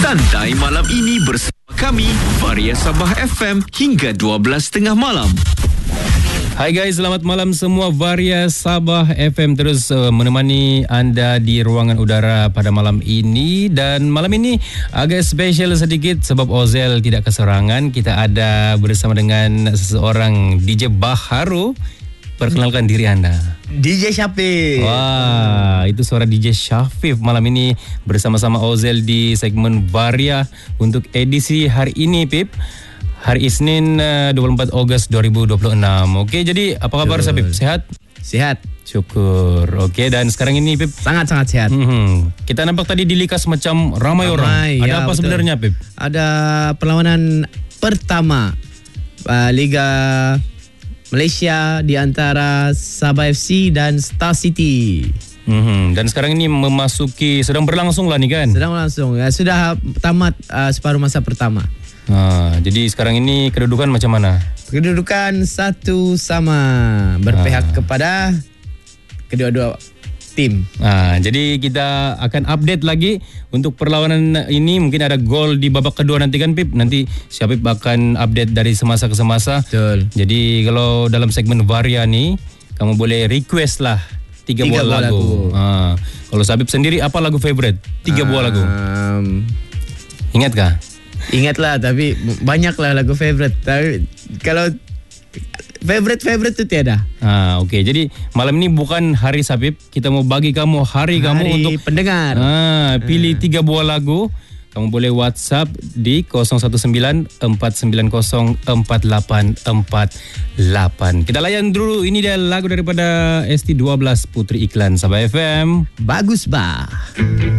Santai malam ini bersama kami, Varia Sabah FM hingga 12:30 malam. Hai guys, selamat malam semua. Varia Sabah FM terus menemani anda di ruangan udara pada malam ini. Dan malam ini agak spesial sedikit sebab Ozel tidak keserangan. Kita ada bersama dengan seseorang DJ baharu. Perkenalkan diri anda. DJ Syafif. Wah, itu suara DJ Syafif malam ini bersama-sama Ozel di segmen Varia untuk edisi hari ini, Pip. Hari Isnin 24 Ogos 2026. Okey, jadi apa kabar Syafif? Sehat? Sehat. Syukur. Okey, dan sekarang ini Pip Sangat-sangat sehat. Kita nampak tadi di Likas macam ramai orang. Ada ya, apa betul. sebenarnya, Pip? Ada perlawanan pertama Liga Malaysia di antara Sabah FC dan Star City. Dan sekarang ini sedang berlangsung lah ni kan? Sedang langsung. Sudah tamat separuh masa pertama. Jadi sekarang ini kedudukan macam mana? Kedudukan 1-1 berpihak kepada kedua-dua tim. Jadi kita akan update lagi untuk perlawanan ini. Mungkin ada gol di babak kedua nanti kan, Pip? Nanti Syafif akan update dari semasa ke semasa. Betul. Jadi kalau dalam segmen Varia ni, kamu boleh request lah 3 buah lagu. Kalau Syafif sendiri apa lagu favorite? 3 buah lagu. Ingat kah? Ingatlah, tapi banyaklah lagu favorite. Tapi kalau favorite tu tiada. Okey. Jadi malam ini bukan hari Syafif, kita mau bagi kamu hari kamu untuk pendengar. Pilih 3 buah lagu. Kamu boleh WhatsApp di 019-490-4848. Kita layan dulu, ini dia lagu daripada ST12 Putri Iklan Sabah FM. Bagus bah.